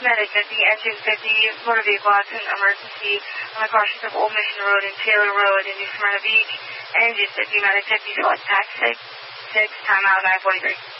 Medic 50, engine 50, motor vehicle accident, emergency on the crossings of Old Mission Road and Taylor Road in New Smyrna Beach. Engine 50, Medic 50, select tax 6, timeout 943.